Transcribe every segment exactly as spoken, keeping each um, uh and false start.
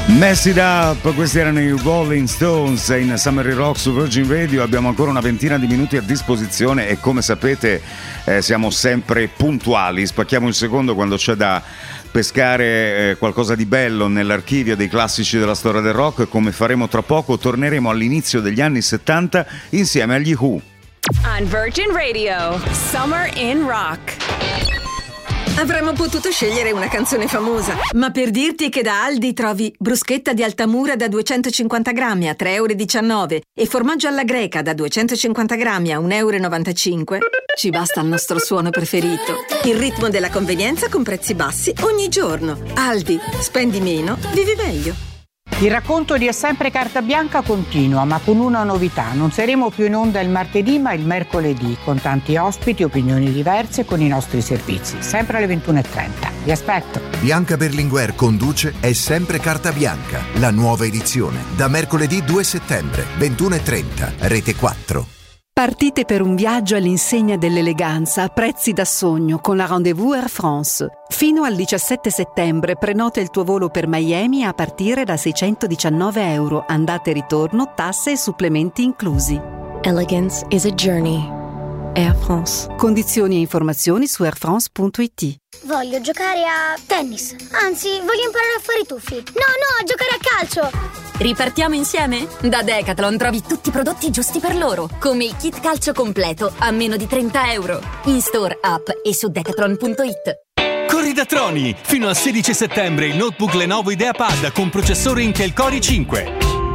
Mess It Up, questi erano i Rolling Stones in Summer Rock su Virgin Radio. Abbiamo ancora una ventina di minuti a disposizione e come sapete eh, siamo sempre puntuali, spacchiamo un secondo quando c'è da pescare eh, qualcosa di bello nell'archivio dei classici della storia del rock. Come faremo tra poco, torneremo all'inizio degli anni settanta insieme agli Who. On Virgin Radio, Summer in Rock. Avremmo potuto scegliere una canzone famosa, ma per dirti che da Aldi trovi bruschetta di Altamura da duecentocinquanta grammi a tre virgola diciannove euro e formaggio alla greca da duecentocinquanta grammi a uno virgola novantacinque euro, ci basta il nostro suono preferito. Il ritmo della convenienza con prezzi bassi ogni giorno. Aldi, spendi meno, vivi meglio. Il racconto di È sempre carta bianca continua, ma con una novità. Non saremo più in onda il martedì, ma il mercoledì, con tanti ospiti, opinioni diverse, con i nostri servizi, sempre alle ventuno e trenta. Vi aspetto. Bianca Berlinguer conduce È sempre carta bianca, la nuova edizione, da mercoledì due settembre, ventuno e trenta, Rete quattro. Partite per un viaggio all'insegna dell'eleganza a prezzi da sogno con la Rendez-vous Air France. Fino al diciassette settembre prenota il tuo volo per Miami a partire da seicentodiciannove euro, andata e ritorno, tasse e supplementi inclusi. Elegance is a journey. Air France. Condizioni e informazioni su airfrance punto it. Voglio giocare a tennis. Anzi, voglio imparare a fare i tuffi. No, no, a giocare a calcio. Ripartiamo insieme? Da Decathlon trovi tutti i prodotti giusti per loro, come il kit calcio completo a meno di trenta euro. In store, app e su decathlon punto it. Corri da Troni! Fino al sedici settembre il notebook Lenovo IdeaPad con processore Intel Core i cinque.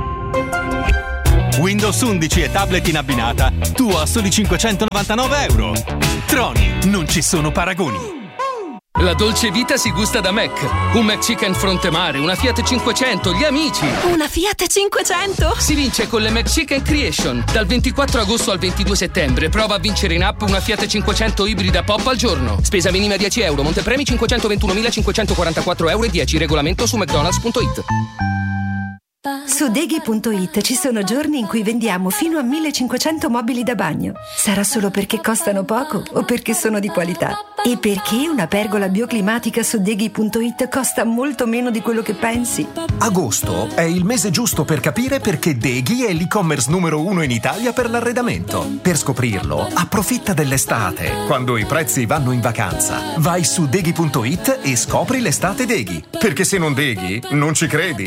Windows undici e tablet in abbinata, tuo a soli cinquecentonovantanove euro. Troni, non ci sono paragoni. La dolce vita si gusta da Mac. Un McChicken fronte mare, una Fiat cinquecento, gli amici. Una Fiat cinquecento? Si vince con le McChicken Creation. Dal ventiquattro agosto al ventidue settembre prova a vincere in app una Fiat cinquecento ibrida pop al giorno. Spesa minima dieci euro, montepremi cinquecentoventunomilacinquecentoquarantaquattro euro e dieci. Regolamento su mcdonalds punto it. Su Deghi punto it ci sono giorni in cui vendiamo fino a millecinquecento mobili da bagno. Sarà solo perché costano poco o perché sono di qualità? E perché una pergola bioclimatica su Deghi punto it costa molto meno di quello che pensi? Agosto è il mese giusto per capire perché Deghi è l'e-commerce numero uno in Italia per l'arredamento. Per scoprirlo, approfitta dell'estate, quando i prezzi vanno in vacanza. Vai su Deghi punto it e scopri l'estate Deghi. Perché se non Deghi, non ci credi.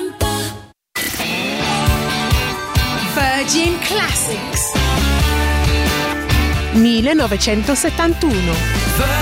Virgin Classics millenovecentosettantuno.